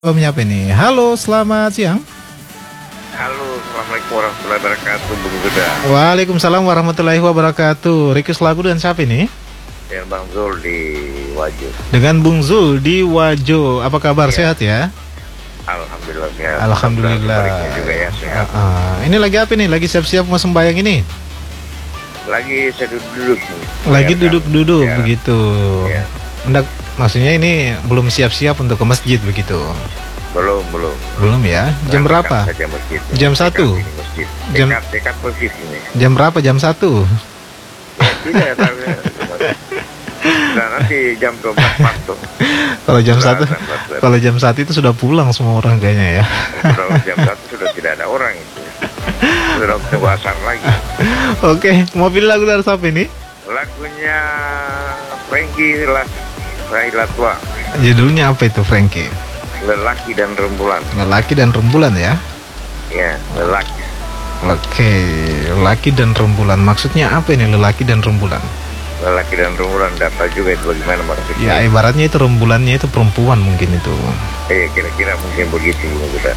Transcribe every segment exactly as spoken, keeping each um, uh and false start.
Oh, menyapa nih. Halo, selamat siang. Halo, Assalamualaikum warahmatullahi wabarakatuh, Bung Guda. Waalaikumsalam warahmatullahi wabarakatuh. Request lagu dengan siapa ini? Dengan Bang Zul di Wajo. Dengan Bung Zul di Wajo. Apa kabar? Ya. Sehat ya? Alhamdulillah sehat. Alhamdulillah. Juga ya sehat. Uh, uh. Ini lagi apa nih? Lagi siap-siap mau sembahyang ini? Lagi saya duduk-duduk. Lagi duduk-duduk ya. Begitu. Ya. Hendak, maksudnya ini belum siap-siap untuk ke masjid begitu? Belum, belum. Belum ya? Jam nah, berapa? Saja masjid. Jam satu. Jam dekat, dekat posisi ini. Jam berapa? Jam satu. Ya, tidak, tapi nah, nanti jam dua belas waktu. Kalau jam satu, kalau jam satu itu sudah pulang semua orang kayaknya ya. Kalau jam satu sudah tidak ada orang itu. Sudah kebasan lagi. Oke, mau pilih lagu dari siapa ini? Lagunya Frankie lah, Raila Tua. Judulnya apa itu, Frankie? Lelaki dan Rembulan. Lelaki dan Rembulan ya? Ya, lelaki. Oke, lelaki dan rembulan. Maksudnya apa ini lelaki dan rembulan? Lelaki dan rembulan, data juga itu bagaimana maksudnya? Ya, ibaratnya itu rembulannya itu perempuan mungkin itu. Eh, kira-kira mungkin begitu juga.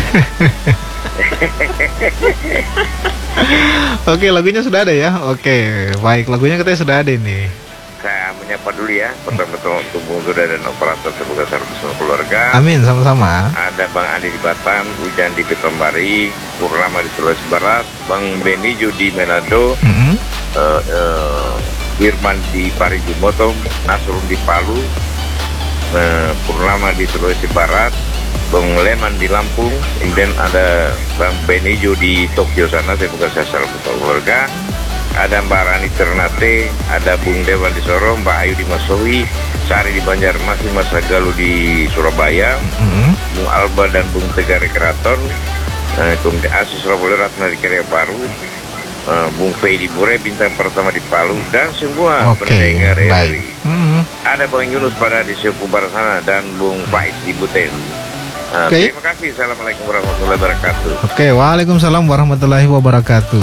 Oke, lagunya sudah ada ya? Oke, baik. Lagunya katanya sudah ada ini. Saya menyapa dulu ya, pertama-tama untuk Bung Guda dan operator semoga bersama keluarga. Amin, sama-sama. Ada Bang Andi di Batam, Hujan di Petombari, Purnama di Sulawesi Barat, Bang Benijo di Manado, mm-hmm. uh, uh, Firman di Parigi Motong, Nasrul di Palu, uh, Purnama di Sulawesi Barat, Bang Leman di Lampung, kemudian ada Bang Benijo di Tokyo sana, saya bukan saya salah keluarga. Ada Mbak Rani Ternate, ada Bung Dewan di Sorong, Mbak Ayu di Masowi, Sari di Banjarmasin, Mas Galuh di Surabaya, mm-hmm. Bung Alba dan Bung Tegar di Keraton, uh, kemudian Asis Surabaya Ratna di Karya Baru, uh, Bung Fei di Bure, Bintang Pertama di Palu, dan semua okay, pendengar dari mm-hmm. ada Bang Yunus pada di Suku Barat sana dan Bung Faiz di Buten. Uh, okay. Terima kasih. Assalamualaikum warahmatullahi wabarakatuh. Oke, okay, waalaikumsalam warahmatullahi wabarakatuh.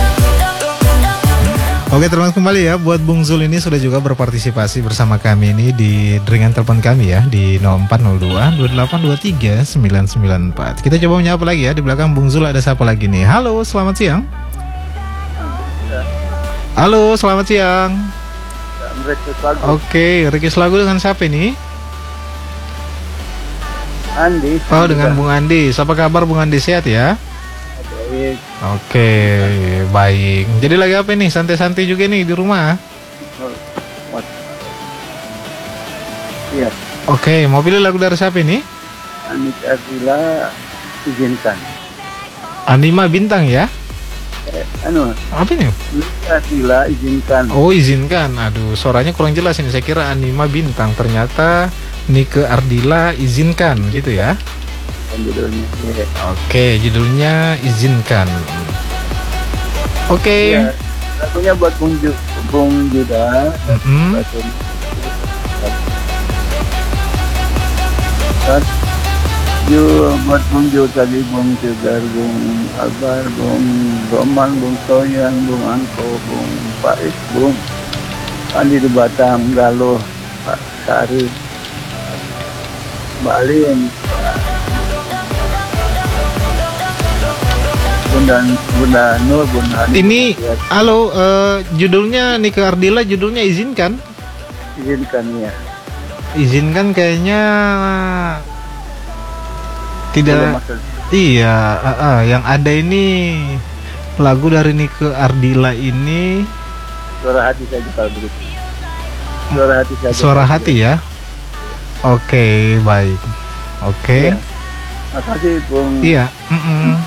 Oke, terima kasih kembali ya buat Bung Zul ini sudah juga berpartisipasi bersama kami ini di deringan telepon kami ya di nol empat nol dua dua delapan dua tiga sembilan sembilan empat. Kita coba menyapa lagi ya, di belakang Bung Zul ada siapa lagi nih? Halo, selamat siang. Halo, selamat siang. Oke, request lagu dengan siapa ini? Andi. Oh, dengan Bung Andi. Apa kabar Bung Andi, sehat ya? Baik. Oke, baik. Jadi lagi apa nih? Santai-santai juga nih di rumah? Iya. Oke, mau pilih lagu dari siapa ini? Anik Ardila, izinkan. Anima Bintang ya? Eh, anu. Apa ini? Anik Ardila, izinkan. Oh, izinkan. Aduh, suaranya kurang jelas ini. Saya kira Anima Bintang. Ternyata Nike Ardila, izinkan gitu ya? Judulnya. Ya. Oke, judulnya izinkan. Oke. Ya, lagunya buat Bung Ju, Bung Juda. Mm-hmm. Ju buat Bung Ju tadi, Bung Tegar, Bung Albar, Bung Roman, Bung Soyan, Bung Angko, Bung Faiz, Bung Andi di Batam, Galuh, Pak Sari, Mbak Alin, Bunda Bunda Nur, Bunda Andi. Ini, halo, uh, judulnya Nike Ardila, judulnya izinkan. Izinkan ya. Izinkan kayaknya tidak. Iya, uh, uh, yang ada ini lagu dari Nike Ardila ini. Suara hati saja kalau begitu. Suara hati saja. Suara hati ya. Oke, okay, baik. Oke. Okay. Ya. Makasih Bung. Iya. Mm-mm.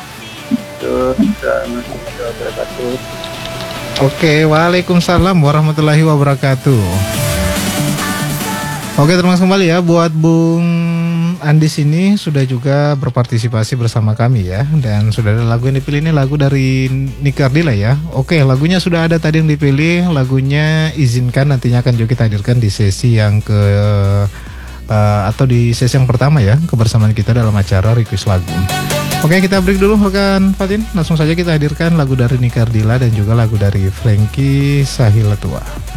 Oke, waalaikumsalam warahmatullahi wabarakatuh. Oke, terima kasih kembali ya buat Bung Andis ini sudah juga berpartisipasi bersama kami ya. Dan sudah ada lagu yang dipilih, ini lagu dari Nike Ardila ya. Oke, lagunya sudah ada tadi yang dipilih, lagunya izinkan, nantinya akan juga kita hadirkan di sesi yang ke uh, atau di sesi yang pertama ya, kebersamaan kita dalam acara request lagu. Oke, kita break dulu rekan Fatin. Langsung saja kita hadirkan lagu dari Nike Ardila dan juga lagu dari Frankie Sahilatua.